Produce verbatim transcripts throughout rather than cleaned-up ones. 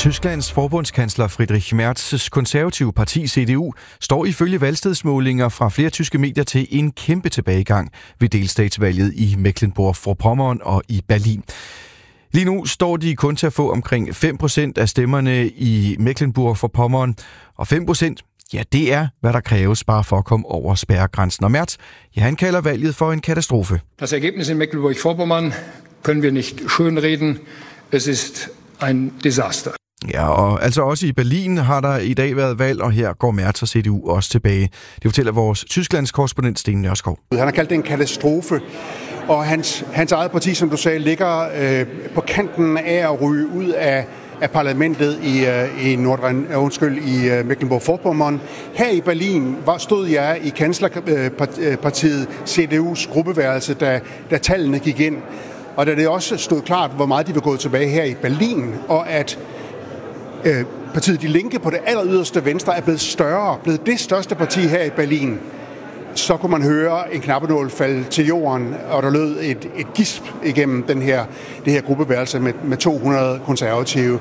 Tysklands forbundskansler Friedrich Merz's konservative parti C D U står ifølge valgstedsmålinger fra flere tyske medier til en kæmpe tilbagegang ved delstatsvalget i Mecklenburg-Vorpommern og i Berlin. Lige nu står de kun til at få omkring fem procent af stemmerne i Mecklenburg-Vorpommern, og fem procent, ja, det er, hvad der kræves bare for at komme over spærregrænsen. Og Merz, ja, han kalder valget for en katastrofe. Das Ergebnis in Mecklenburg-Vorpommern können wir nicht schönreden. Es ist ein Desaster. Ja, og altså også i Berlin har der i dag været valg, og her går Merz og C D U også tilbage. Det fortæller vores Tysklands korrespondent Sten Nørskov. Han har kaldt det en katastrofe, og hans, hans eget parti, som du sagde, ligger øh, på kanten af at ryge ud af, af parlamentet i, øh, i, Nordrhein, øh, undskyld, i øh, Mecklenburg-Vorpommern. Her i Berlin var, stod jeg i kanslerpartiet C D U's gruppeværelse, da, da tallene gik ind. Og da det også stod klart, hvor meget de var gået tilbage her i Berlin, og at øh, partiet De Linke på det aller yderste venstre er blevet større, blevet det største parti her i Berlin, så kunne man høre en knappenål falde til jorden, og der lød et, et gisp igennem den her, det her gruppeværelse med, med to hundrede konservative.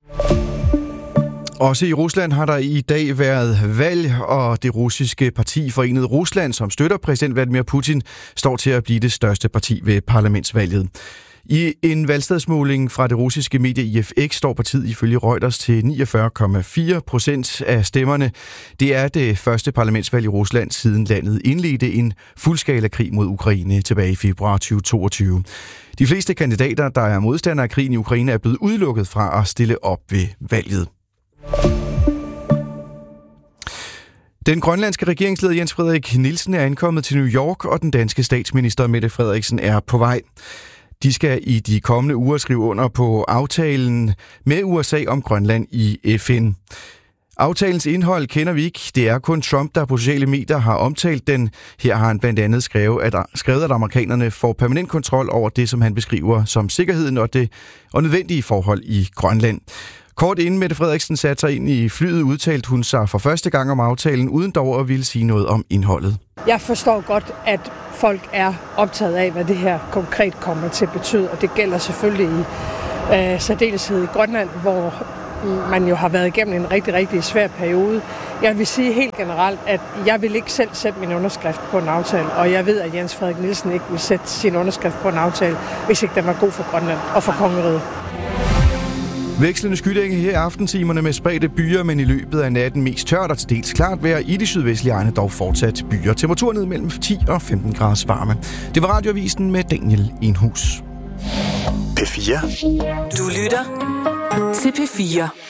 Også i Rusland har der i dag været valg, og det russiske parti Forenet Rusland, som støtter præsident Vladimir Putin, står til at blive det største parti ved parlamentsvalget. I en valgstedsmåling fra det russiske medie I F X står partiet ifølge Reuters til niogfyrre komma fire procent af stemmerne. Det er det første parlamentsvalg i Rusland siden landet indledte en fuldskala krig mod Ukraine tilbage i februar tyve toogtyve. De fleste kandidater, der er modstandere af krigen i Ukraine, er blevet udelukket fra at stille op ved valget. Den grønlandske regeringsleder Jens Frederik Nielsen er ankommet til New York, og den danske statsminister Mette Frederiksen er på vej. De skal i de kommende uger skrive under på aftalen med U S A om Grønland i F N. Aftalens indhold kender vi ikke. Det er kun Trump, der på sociale medier har omtalt den. Her har han blandt andet skrevet, at, skrevet, at amerikanerne får permanent kontrol over det, som han beskriver som sikkerheden og det og nødvendige forhold i Grønland. Kort inden Mette Frederiksen satte sig ind i flyet, udtalte hun sig for første gang om aftalen, uden dog at ville sige noget om indholdet. Jeg forstår godt, at folk er optaget af, hvad det her konkret kommer til at betyde, og det gælder selvfølgelig i øh, særdeleshed i Grønland, hvor man jo har været igennem en rigtig, rigtig svær periode. Jeg vil sige helt generelt, at jeg vil ikke selv sætte min underskrift på en aftale, og jeg ved, at Jens Frederik Nielsen ikke vil sætte sin underskrift på en aftale, hvis ikke den var god for Grønland og for kongeriget. Vekslende skydække her i aftentimerne med spredte byer, men i løbet af natten mest tørt og til dels klart vejr i de sydvestlige egne, dog fortsat byer. Temperatur ned mellem ti og femten grader varme. Det var Radioavisen med Daniel Enhus. P fire. Du lytter til P fire.